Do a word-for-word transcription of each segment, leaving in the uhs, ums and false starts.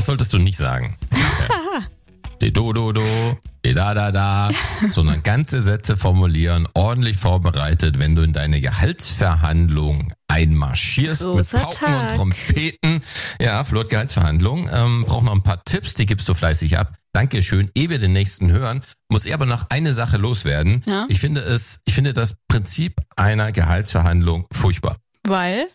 Das solltest du nicht sagen. Okay. Do, do, do, da, da, da, sondern ganze Sätze formulieren, ordentlich vorbereitet, wenn du in deine Gehaltsverhandlung einmarschierst. Großer mit Pauken Tag. und Trompeten. Ja, Flirt Gehaltsverhandlung. Ähm, braucht noch ein paar Tipps, die gibst du fleißig ab. Dankeschön. Ehe wir den nächsten hören, muss ich aber noch eine Sache loswerden. Ja? Ich finde es, ich finde das Prinzip einer Gehaltsverhandlung furchtbar. Weil?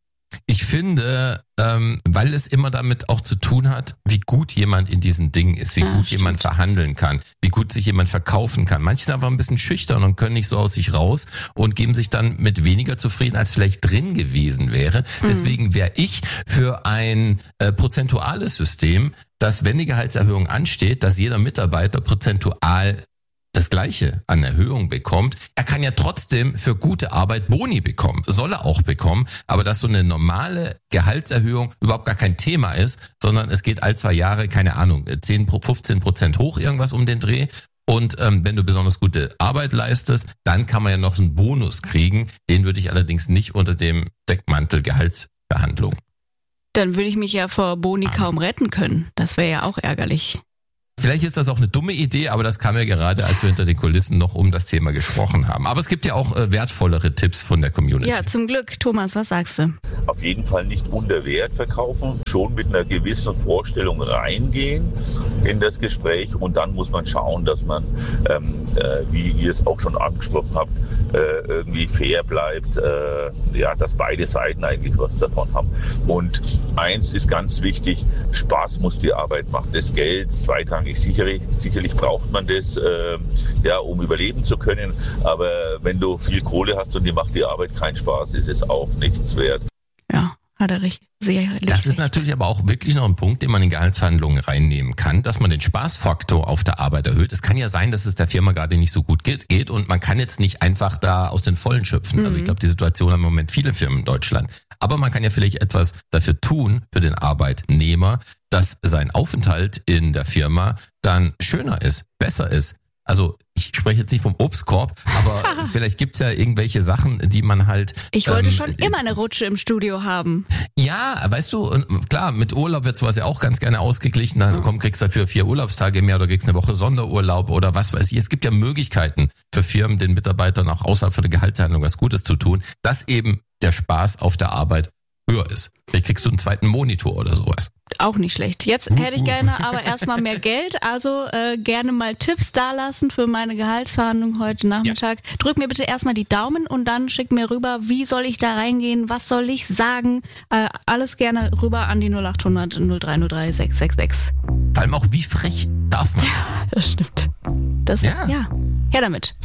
Ich finde, ähm, weil es immer damit auch zu tun hat, wie gut jemand in diesen Dingen ist, wie Ja, gut stimmt. jemand verhandeln kann, wie gut sich jemand verkaufen kann. Manche sind einfach ein bisschen schüchtern und können nicht so aus sich raus und geben sich dann mit weniger zufrieden, als vielleicht drin gewesen wäre. Deswegen wäre ich für ein äh, prozentuales System, dass wenn die Gehaltserhöhung ansteht, dass jeder Mitarbeiter prozentual das Gleiche an Erhöhung bekommt. Er kann ja trotzdem für gute Arbeit Boni bekommen. Soll er auch bekommen. Aber dass so eine normale Gehaltserhöhung überhaupt gar kein Thema ist, sondern es geht all zwei Jahre, keine Ahnung, zehn, fünfzehn Prozent hoch, irgendwas um den Dreh. Und ähm, wenn du besonders gute Arbeit leistest, dann kann man ja noch so einen Bonus kriegen. Den würde ich allerdings nicht unter dem Deckmantel Gehaltsverhandlung. Dann würde ich mich ja vor Boni kaum retten können. Das wäre ja auch ärgerlich. Vielleicht ist das auch eine dumme Idee, aber das kam ja gerade, als wir hinter den Kulissen noch um das Thema gesprochen haben. Aber es gibt ja auch äh, wertvollere Tipps von der Community. Ja, zum Glück. Thomas, was sagst du? Auf jeden Fall nicht unter Wert verkaufen, schon mit einer gewissen Vorstellung reingehen in das Gespräch und dann muss man schauen, dass man, ähm, äh, wie ihr es auch schon angesprochen habt, äh, irgendwie fair bleibt, äh, ja, dass beide Seiten eigentlich was davon haben. Und eins ist ganz wichtig, Spaß muss die Arbeit machen. Das Geld, zweitrangig sicherlich, sicherlich braucht man das, äh, ja, um überleben zu können, aber wenn du viel Kohle hast und dir macht die Arbeit keinen Spaß, ist es auch nichts wert. Ja, hat er recht. Sehr recht. Das ist natürlich aber auch wirklich noch ein Punkt, den man in Gehaltsverhandlungen reinnehmen kann, dass man den Spaßfaktor auf der Arbeit erhöht. Es kann ja sein, dass es der Firma gerade nicht so gut geht, geht und man kann jetzt nicht einfach da aus den Vollen schöpfen. Mhm. Also ich glaube, die Situation haben im Moment viele Firmen in Deutschland. Aber man kann ja vielleicht etwas dafür tun, für den Arbeitnehmer, dass sein Aufenthalt in der Firma dann schöner ist, besser ist. Also ich spreche jetzt nicht vom Obstkorb, aber vielleicht gibt's ja irgendwelche Sachen, die man halt... Ich wollte ähm, schon immer eine Rutsche im Studio haben. Ja, weißt du, und klar, mit Urlaub wird sowas ja auch ganz gerne ausgeglichen. Dann komm, kriegst du dafür vier Urlaubstage mehr oder kriegst eine Woche Sonderurlaub oder was weiß ich. Es gibt ja Möglichkeiten für Firmen, den Mitarbeitern auch außerhalb von der Gehaltsverhandlung was Gutes zu tun, dass eben der Spaß auf der Arbeit höher ist. Vielleicht kriegst du einen zweiten Monitor oder sowas. Auch nicht schlecht. Jetzt hätte ich gerne aber erstmal mehr Geld, also äh, gerne mal Tipps dalassen für meine Gehaltsverhandlung heute Nachmittag. Ja. Drück mir bitte erstmal die Daumen und dann schick mir rüber, wie soll ich da reingehen, was soll ich sagen. Äh, alles gerne rüber an die null acht hundert null drei null drei sechs sechs sechs. Vor allem auch, wie frech darf man? Ja, das stimmt. Das, ja. ja. Her damit.